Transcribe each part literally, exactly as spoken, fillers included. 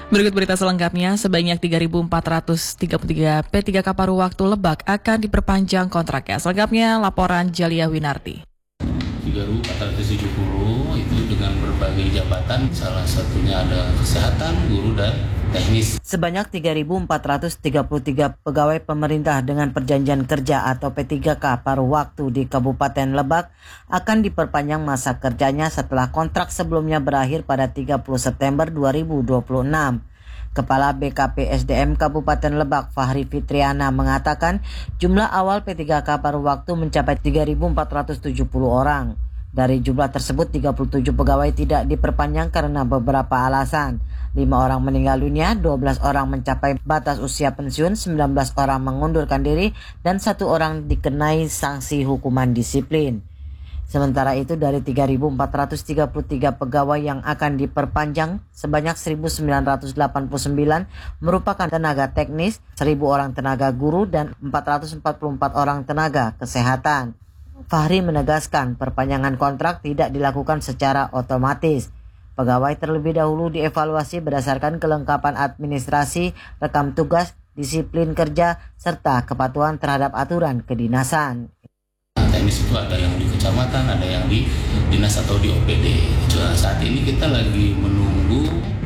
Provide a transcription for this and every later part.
Berikut berita selengkapnya, sebanyak tiga ribu empat ratus tiga puluh tiga P tiga K paruh waktu Lebak akan diperpanjang kontraknya. Selengkapnya laporan Jalia Winarti. tiga ribu empat ratus tujuh puluh itu dengan berbagai jabatan, salah satunya ada kesehatan, guru, dan teknis. Sebanyak tiga ribu empat ratus tiga puluh tiga pegawai pemerintah dengan perjanjian kerja atau P tiga K paruh waktu di Kabupaten Lebak akan diperpanjang masa kerjanya setelah kontrak sebelumnya berakhir pada tiga puluh September dua ribu dua puluh enam. Kepala B K P S D M Kabupaten Lebak, Fahri Fitriana, mengatakan jumlah awal P tiga K paruh waktu mencapai tiga ribu empat ratus tujuh puluh orang. Dari jumlah tersebut, tiga puluh tujuh pegawai tidak diperpanjang karena beberapa alasan. lima orang meninggal dunia, dua belas orang mencapai batas usia pensiun, sembilan belas orang mengundurkan diri, dan satu orang dikenai sanksi hukuman disiplin. Sementara itu, dari tiga ribu empat ratus tiga puluh tiga pegawai yang akan diperpanjang, sebanyak seribu sembilan ratus delapan puluh sembilan merupakan tenaga teknis, seribu orang tenaga guru, dan empat ratus empat puluh empat orang tenaga kesehatan. Fahri menegaskan perpanjangan kontrak tidak dilakukan secara otomatis. Pegawai terlebih dahulu dievaluasi berdasarkan kelengkapan administrasi, rekam tugas, disiplin kerja, serta kepatuhan terhadap aturan kedinasan. Teknis itu ada yang di kecamatan, ada yang di dinas atau di O P D. Nah, saat ini kita lagi menunggu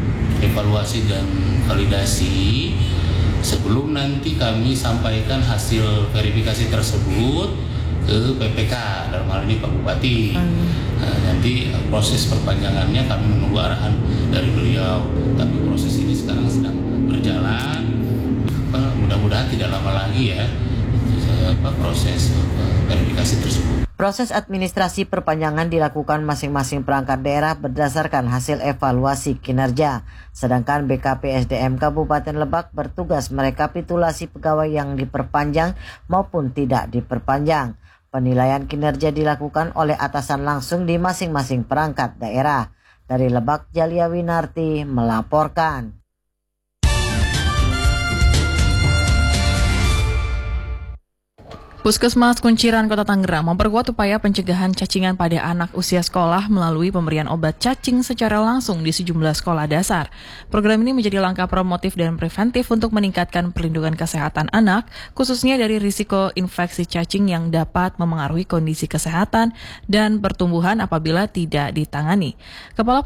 evaluasi dan validasi sebelum nanti kami sampaikan hasil verifikasi tersebut ke P P K, dalam hal ini Pak Bupati. Nah, nanti proses perpanjangannya kami menunggu arahan dari beliau. Tapi proses ini sekarang sedang berjalan. Mudah-mudahan tidak lama lagi ya apa, proses verifikasi tersebut. Proses administrasi perpanjangan dilakukan masing-masing perangkat daerah berdasarkan hasil evaluasi kinerja. Sedangkan B K P S D M Kabupaten Lebak bertugas merekapitulasi pegawai yang diperpanjang maupun tidak diperpanjang. Penilaian kinerja dilakukan oleh atasan langsung di masing-masing perangkat daerah. Dari Lebak, Jalia Winarti melaporkan. Puskesmas Kunciran Kota Tangerang memperkuat upaya pencegahan cacingan pada anak usia sekolah melalui pemberian obat cacing secara langsung di sejumlah sekolah dasar. Program ini menjadi langkah promotif dan preventif untuk meningkatkan perlindungan kesehatan anak, khususnya dari risiko infeksi cacing yang dapat memengaruhi kondisi kesehatan dan pertumbuhan apabila tidak ditangani. Kepala